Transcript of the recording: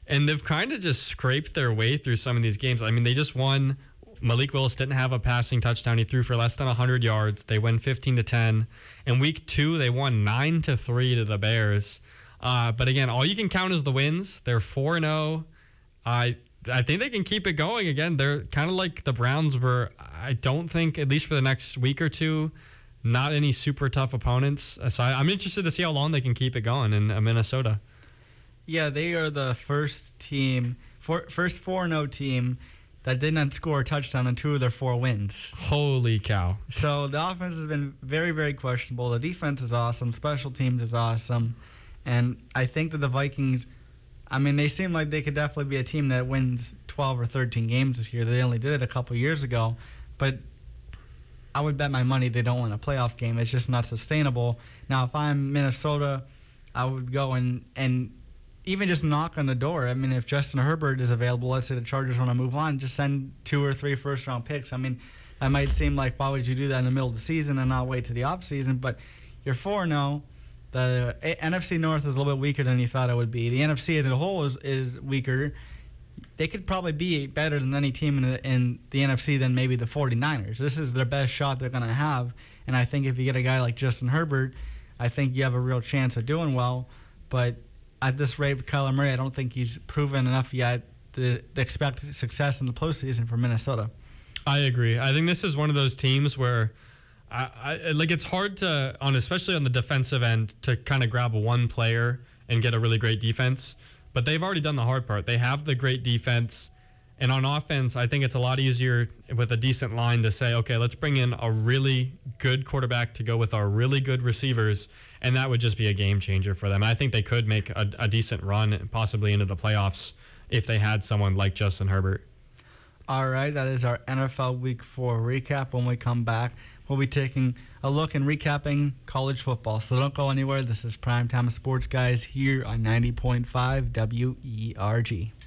And they've kind of just scraped their way through some of these games. I mean, they just won. Malik Willis didn't have a passing touchdown. He threw for less than 100 yards. They win 15-10. In week 2, they won 9-3 to the Bears. But again, all you can count is the wins. They're 4-0. I think they can keep it going. Again, they're kind of like the Browns were. I don't think, at least for the next week or two, not any super tough opponents. So I'm interested to see how long they can keep it going in Minnesota. Yeah, they are the first 4-0 team that did not score a touchdown in 2 of their 4 wins. Holy cow. So the offense has been very, very questionable. The defense is awesome. Special teams is awesome. And I think that the Vikings, I mean, they seem like they could definitely be a team that wins 12 or 13 games this year. They only did it a couple years ago. But I would bet my money they don't win a playoff game. It's just not sustainable. Now, if I'm Minnesota, I would go and even just knock on the door. I mean, if Justin Herbert is available, let's say the Chargers want to move on, just send 2 or 3 first-round picks. I mean, that might seem like, why would you do that in the middle of the season and not wait to the offseason? But you're 4-0. The NFC North is a little bit weaker than you thought it would be. The NFC as a whole is weaker. They could probably be better than any team in the NFC than maybe the 49ers. This is their best shot they're going to have. And I think if you get a guy like Justin Herbert, I think you have a real chance of doing well. But at this rate with Kyler Murray, I don't think he's proven enough yet to expect success in the postseason for Minnesota. I agree. I think this is one of those teams where it's hard to, especially on the defensive end, to kind of grab one player and get a really great defense. But they've already done the hard part. They have the great defense. And on offense, I think it's a lot easier with a decent line to say, okay, let's bring in a really good quarterback to go with our really good receivers, and that would just be a game changer for them. I think they could make a decent run, possibly into the playoffs, if they had someone like Justin Herbert. All right, that is our NFL Week 4 recap. When we come back, we'll be taking a look and recapping college football. So don't go anywhere. This is Primetime Sports Guys here on 90.5 WERG.